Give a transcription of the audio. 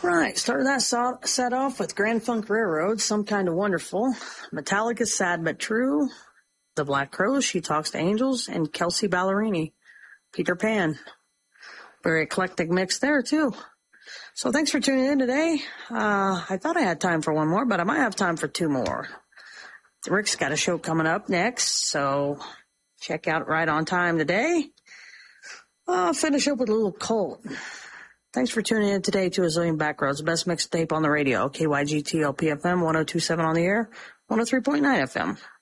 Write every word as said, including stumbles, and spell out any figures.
Right, started that so- set off with Grand Funk Railroad, Some Kind of Wonderful, Metallica's Sad But True, The Black Crowes, She Talks to Angels, and Kelsey Ballerini, Peter Pan. Very eclectic mix there, too. So thanks for tuning in today. Uh, I thought I had time for one more, but I might have time for two more. Rick's got a show coming up next, so check out Right on Time today. I'll finish up with a little Cult. Thanks for tuning in today to A Zillion Backroads, the best mixtape on the radio. K Y G T L P F M, one oh two point seven on the air, one oh three point nine F M.